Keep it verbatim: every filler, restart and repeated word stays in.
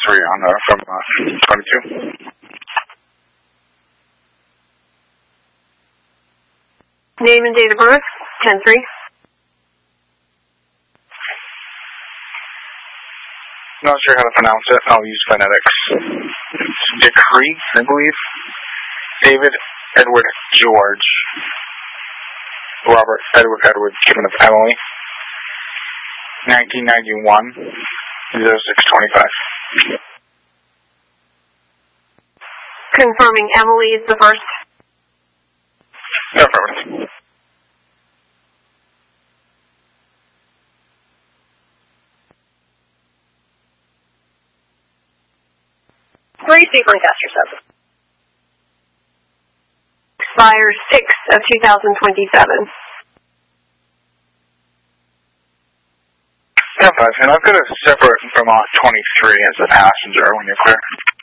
three on uh, from uh, twenty-two. Name and date of birth, ten three. Not sure how to pronounce it. I'll use phonetics. It's Decree, I believe. David Edward George. Robert Edward Edward, given of Emily. nineteen ninety-one, oh six twenty-five. Confirming Emily is the first. Affirmative. Three Sebring Caster seven. Expires six of two thousand twenty-seven. Yeah, five, and I've got to separate from uh, twenty-three as a passenger when you're clear.